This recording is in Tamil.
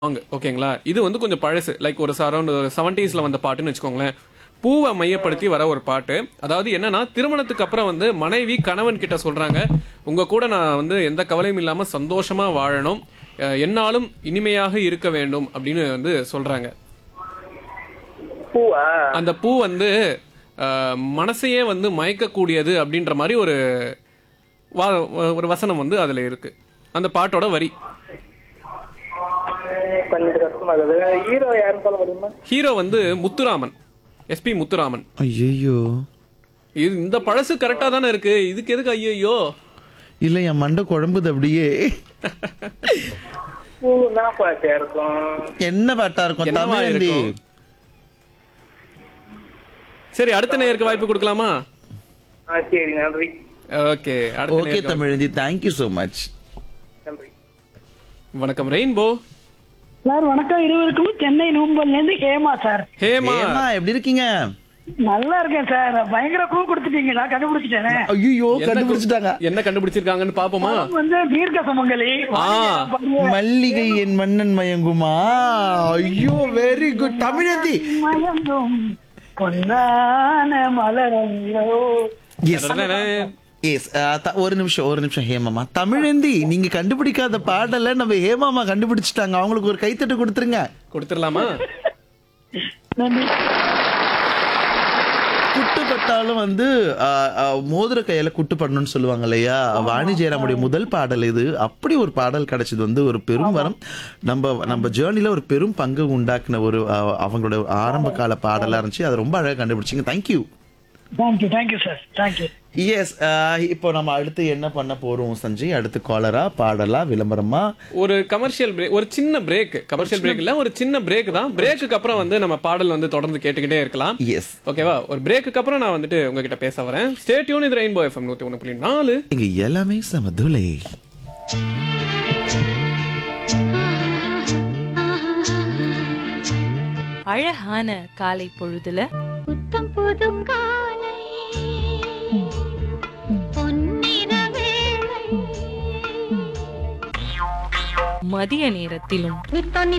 சாங் ஓகேங்களா? இது வந்து கொஞ்சம் பழசு. லைக் ஒரு அரௌண்ட் 70ஸ்ல வந்த பாட்டுன்னு வச்சுக்கோங்களேன். பூவை மையப்படுத்தி வர ஒரு பாட்டு. அதாவது என்னன்னா, திருமணத்துக்கு அப்புறம் வந்து மனைவி கணவன் கிட்ட சொல்றாங்க, உங்க கூட நான் வந்து எந்த கவலையும் இல்லாம சந்தோஷமா வாழணும், என்னாலும் இனிமையாக இருக்க வேண்டும் அப்படின்னு வந்து சொல்றாங்க. பூவா? அந்த பூ வந்து மனசையே வந்து மயக்கக்கூடியது அப்படின்ற மாதிரி ஒரு வசனம் வந்து அதுல இருக்கு. அந்த பாட்டோட வரி. கொஞ்சம் கஷ்டமாகுது. ஹீரோ யாருன்னு சொல்ல முடியுமா? ஹீரோ வந்து முத்துராமன், எஸ்பி முத்துராமன். ஐயோ இது இந்த பழசு கரெக்டா தானே இருக்கு, இதுக்கு எதுக்கு ஐயோ? இல்ல என் மண்டை குழம்புது அப்படியே. பூனா பாட்டியா இருக்கும். என்ன பாட்டா இருக்கும்? என்னவா தமிழ் இருக்கும்? சரி, அடுத்த நேயருக்கு வாய்ப்பு கொடுக்கலாமா? சரி, நன்றி. ஓகே, அடுத்த ஓகே நேயருக்கு தமிழந்தி, தேங்க்யூ so மச். நன்றி. வணக்கம் ரெயின்போ. சார் வணக்கம். இருவருக்கும் சென்னை நூம்பல்ல இருந்து ஹேமா சார். ஹேமா, ஏமா எப்படி இருக்கீங்க? நல்லா இருக்கேன் சார். பயங்கர க்ளூ கொடுத்துட்டீங்க, நான் கண்டுபிடிச்சிட்டேன். ஐயோ கண்டுபிடிச்சிட்டாங்க. என்ன கண்டுபிடிச்சிருக்காங்கன்னு பாப்போமா? வந்து தீர்க்க சுமங்கலி. மல்லிகை என் மன்னன் மயங்குமா. ஐயோ வெரி குட் தமிழந்தி. மயங்கும் பொன்னான மலரோ. எஸ் எஸ் ஒரு நிமிஷம் ஹேமாமா. தமிழந்தி, நீங்க கண்டுபிடிக்காத பாடல நம்ம ஹேமாமா கண்டுபிடிச்சிட்டாங்க. அவங்களுக்கு ஒரு கைத்தட்டு கொடுத்துருங்க. கொடுத்துடலாமா? நன்றி. குட்டு பட்டாலும் வந்து மோதிர கையில குட்டு பண்ணணும்னு சொல்லுவாங்க இல்லையா? வாணி ஜெயராமுடைய முதல் பாடல் இது. அப்படி ஒரு பாடல் கிடைச்சது வந்து ஒரு பெரும் வரம். நம்ம ஜேர்னில ஒரு பெரும் பங்கு உண்டாக்குன ஒரு அவங்களோட ஆரம்ப கால பாடலா இருந்துச்சு. அது ரொம்ப அழகா கண்டுபிடிச்சிங்க. Thank you. Thank you sir. Thank you. S, இப்போ நம்ம அடுத்து என்ன பண்ண போறோம் சஞ்சய்? அடுத்து காலரா, பாடலா, விளம்பரமா? ஒரு கமர்ஷியல் பிரேக், ஒரு சின்ன பிரேக். கமர்ஷியல் பிரேக் இல்ல, ஒரு சின்ன பிரேக் தான். பிரேக்குக்கு அப்புறம் வந்து நம்ம பாடல் வந்து தொடர்ந்து கேட்டுக்கிட்டே இருக்கலாம். எஸ், ஓகேவா? ஒரு பிரேக்குக்கு அப்புறம் நான் வந்துட்டு உங்ககிட்ட பேச வரேன். Stay tune. இது ரெயின்போ எஃப்எம் 101.4. இங்க எல்லாமே சமதுலை. அழகான காலை பொழுதுல புத்தம் புது காலை பொன்னிற வேளை மதிய நேரத்திலும் நித்தொன்னி